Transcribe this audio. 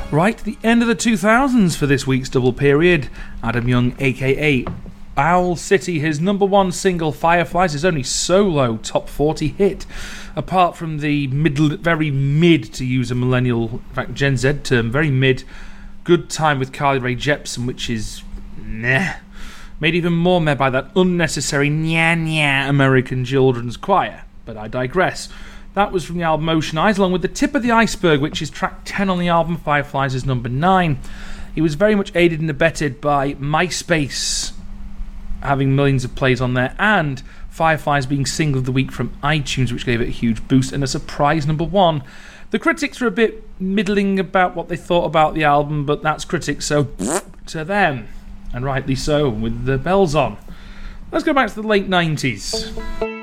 Right to the end of the 2000s for this week's double period. Adam Young, aka Owl City, his number one single Fireflies, his only solo top 40 hit, apart from the very mid, to use a millennial, in fact Gen Z term, very mid, Good Time with Carly Rae Jepsen, which is meh, made even more meh by that unnecessary nya American children's choir, but I digress. That was from the album Ocean Eyes, along with The Tip of the Iceberg, which is track 10 on the album, Fireflies is number 9. He was very much aided and abetted by MySpace having millions of plays on there, and Fireflies being single of the week from iTunes, which gave it a huge boost, and a surprise number 1. The critics were a bit middling about what they thought about the album, but that's critics, so to them, and rightly so, with the bells on. Let's go back to the late 90s.